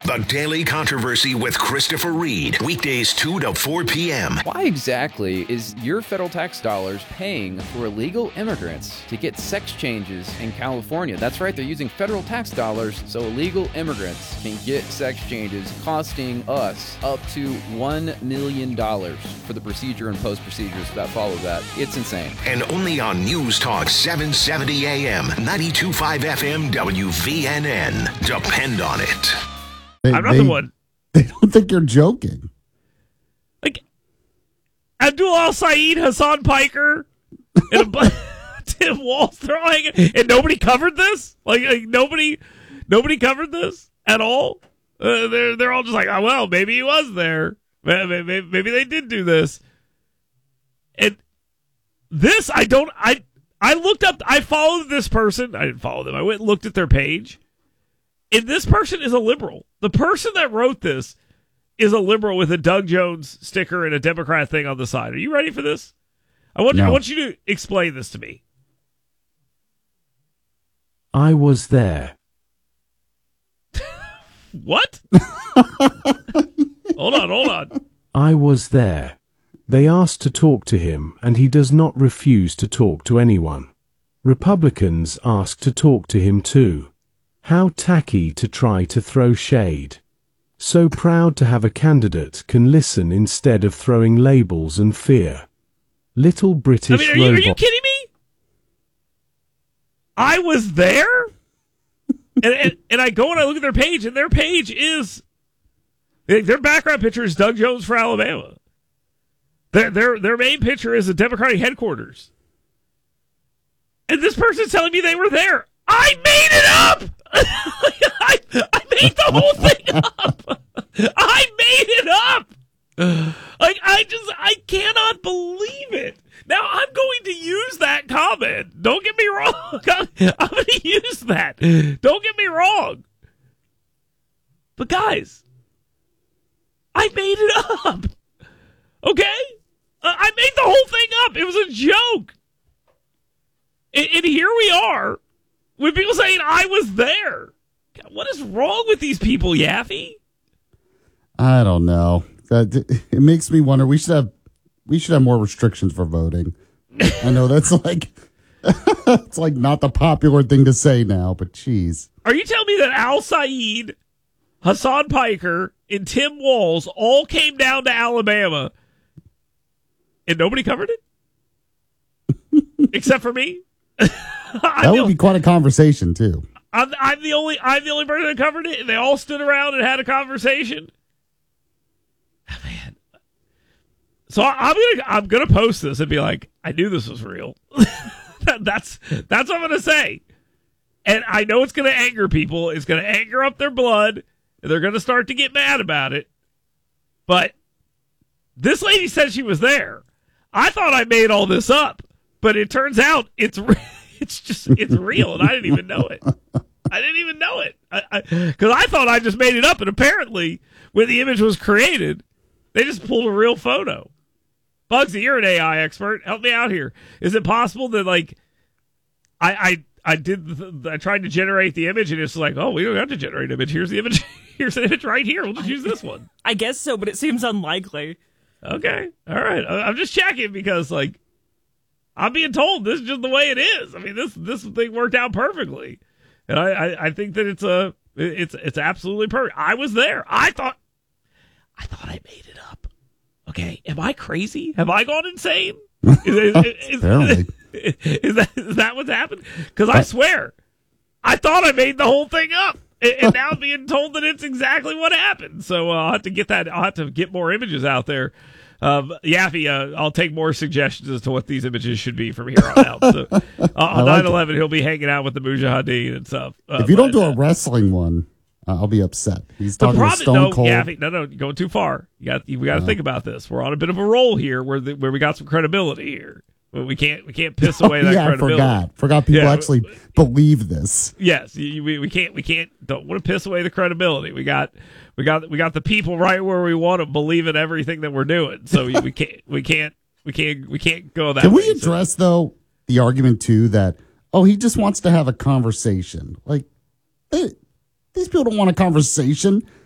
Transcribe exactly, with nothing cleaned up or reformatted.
The Daily Controversy with Christopher Reed. Weekdays two to four p.m. Why exactly is your federal tax dollars paying for illegal immigrants to get sex changes in California? That's right, they're using federal tax dollars so illegal immigrants can get sex changes, costing us up to one million dollars for the procedure and post-procedures that follow that. It's insane. And only on News Talk seven seventy A M, ninety-two point five F M, W V N N. Depend on it. They, I'm not they, the one. They don't think you're joking. Like, Abdul Al-Saeed, Hassan Piker, and a bu- Tim Walz, they're all hanging, and nobody covered this? Like, like nobody nobody covered this at all? Uh, they're, they're all just like, oh, well, maybe he was there. Maybe, maybe, maybe they did do this. And this, I don't, I, I looked up, I followed this person. I didn't follow them. I went and looked at their page. And this person is a liberal. The person that wrote this is a liberal with a Doug Jones sticker and a Democrat thing on the side. Are you ready for this? I want, No. I want you to explain this to me. I was there. What? hold on, hold on. I was there. They asked to talk to him, and he does not refuse to talk to anyone. Republicans asked to talk to him too. How tacky to try to throw shade. So proud to have a candidate can listen instead of throwing labels and fear. Little British I mean, are you, are robot. you kidding me? I was there? and, and and I go and I look at their page, and their page is... Their background picture is Doug Jones for Alabama. Their, their, their main picture is the Democratic headquarters. And this person's telling me they were there. I made it up! I, I made the whole thing up. I made it up. Like, I just, I cannot believe it. Now, I'm going to use that comment. Don't get me wrong. I'm, I'm going to use that. Don't get me wrong. But guys, I made it up. Okay? Uh, I made the whole thing up. It was a joke. And, and here we are. With people saying I was there. God, what is wrong with these people, Yaffe? I don't know. That it makes me wonder. We should have we should have more restrictions for voting. I know that's like it's like not the popular thing to say now, but geez. Are you telling me that Al-Saeed, Hassan Piker, and Tim Walz all came down to Alabama and nobody covered it? Except for me? That would be quite a conversation too. I'm, I'm the only I'm the only person that covered it, and they all stood around and had a conversation. Oh, man, so I, I'm gonna I'm gonna post this and be like, I knew this was real. that, that's that's what I'm gonna say, and I know it's gonna anger people. It's gonna anger up their blood, and they're gonna start to get mad about it. But this lady said she was there. I thought I made all this up, but it turns out it's real. It's just, it's real, and I didn't even know it. I didn't even know it. Because I, I, I thought I just made it up, and apparently, when the image was created, they just pulled a real photo. Bugsy, you're an A I expert. Help me out here. Is it possible that, like, I I, I did, the, I tried to generate the image, and it's like, oh, we don't have to generate an image. Here's the image. Here's an image right here. We'll just use this one. I guess so, but it seems unlikely. Okay. All right. I'm just checking because, like, I'm being told this is just the way it is. I mean, this this thing worked out perfectly, and I, I, I think that it's a it's it's absolutely perfect. I was there. I thought I thought I made it up. Okay, am I crazy? Have I gone insane? Is, is, is, is, is that is that what's happened? Because I swear, I thought I made the whole thing up, and, and now I'm being told that it's exactly what happened. So uh, I'll have to get that. I'll have to get more images out there. Um, Yaffe, uh, I'll take more suggestions as to what these images should be from here on out. So, uh, on like nine eleven, he'll be hanging out with the Mujahideen and stuff. Uh, if you don't but, do a uh, wrestling one, uh, I'll be upset. He's the talking problem, to Stone no, Cold. Yaffe, no, no, you're going too far. You got, you got to uh, think about this. We're on a bit of a roll here, where the, where we got some credibility here. We can't, we can't piss away that yeah, credibility. I forgot. Forgot people Yeah, actually we, believe this. Yes, we, we can't, we can't. Don't want to piss away the credibility. We got. We got we got the people right where we want to believe in everything that we're doing. So we, we can't we can't we can't we can't go that Can way. we address so. though the argument too that oh he just wants to have a conversation? Like they, these people don't want a conversation.